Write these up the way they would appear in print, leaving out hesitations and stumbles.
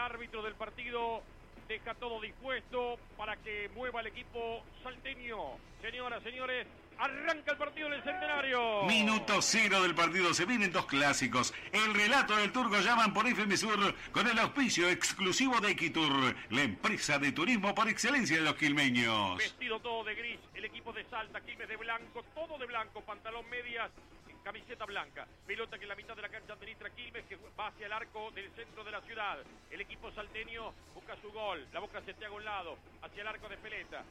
árbitro del partido deja todo dispuesto para que mueva el equipo salteño. Señoras, señores, arranca el partido del Centenario. Minuto 0 del partido. Se vienen dos clásicos. El relato del Turco Llaman por FM Sur con el auspicio exclusivo de Equitur, la empresa de turismo por excelencia de los quilmeños. Vestido todo de gris, el equipo de Salta, Quilmes de blanco, todo de blanco, pantalón medias, camiseta blanca. Pelota que en la mitad de la cancha administra Quilmes, que va hacia el arco del centro de la ciudad. El equipo salteño busca su gol. La Boca se te haga un lado, hacia el arco de Peleta.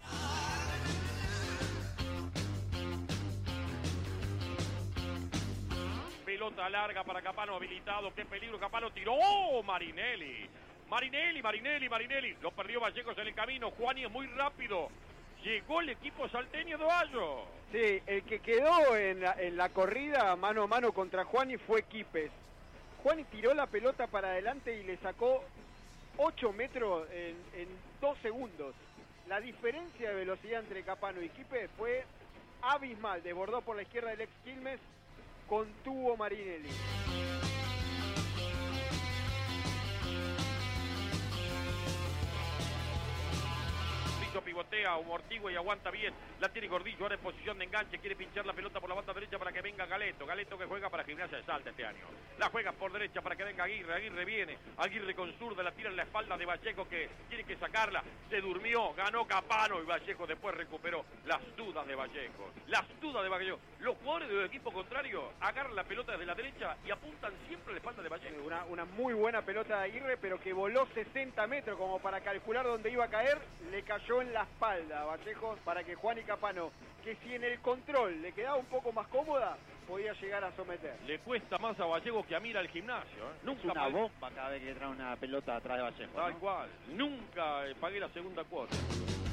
Pelota larga para Capano, habilitado. Qué peligro, Capano tiró. ¡Oh, Marinelli! Marinelli. Lo perdió Vallejos en el camino. Juani es muy rápido. Llegó el equipo salteño de Bayo. Sí, el que quedó en la corrida mano a mano contra Juani fue Quipes. Juani tiró la pelota para adelante y le sacó 8 metros en 2 segundos. La diferencia de velocidad entre Capano y Quipes fue abismal. Desbordó por la izquierda del ex Quilmes, contuvo Marinelli. Pivotea, amortigua y aguanta bien. La tiene Gordillo, ahora en posición de enganche. Quiere pinchar la pelota por la banda derecha para que venga Galeto. Galeto que juega para Gimnasia de Salta este año. La juega por derecha para que venga Aguirre. Aguirre viene. Aguirre con zurda, la tira en la espalda de Vallejo que tiene que sacarla. Se durmió, ganó Capano y Vallejo después recuperó. Las dudas de Vallejo. Los jugadores del equipo contrario agarran la pelota desde la derecha y apuntan siempre a la espalda de Vallejo. Una muy buena pelota de Aguirre, pero que voló 60 metros como para calcular dónde iba a caer. Le cayó en la espalda a Vallejos para que Juan y Capano, que si en el control le quedaba un poco más cómoda, podía llegar a someter. Le cuesta más a Vallejo que a Mira al Gimnasio. Nunca es una bomba cada vez que trae una pelota atrás de Vallejo. Tal cual. Nunca pagué la segunda cuota.